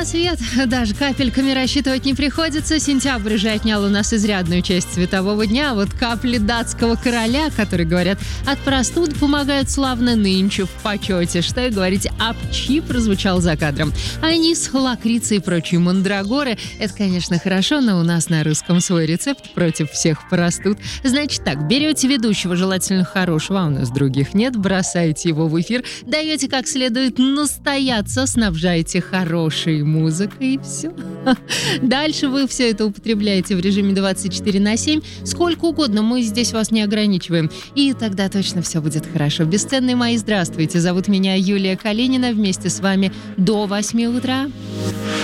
на свет даже капельками рассчитывать не приходится. Сентябрь уже отнял у нас изрядную часть светового дня. А вот капли датского короля, которые, говорят, от простуд помогают славно нынче в почете. Что и говорить, апчи прозвучал за кадром. Анис, лакрица и прочие мандрагоры – это, конечно, хорошо, но у нас на русском свой рецепт против всех простуд. Значит так, берете ведущего, желательно хорошего, а у нас других нет, бросаете его в эфир, даете как следует настояться, снабжаете хорошей музыкой и все. Дальше вы все это употребляете в режиме 24/7, сколько угодно, мы здесь вас не ограничиваем. И тогда точно все будет хорошо. Бесценные мои, здравствуйте. Зовут меня Юлия Калинина. Вместе с вами до 8 утра.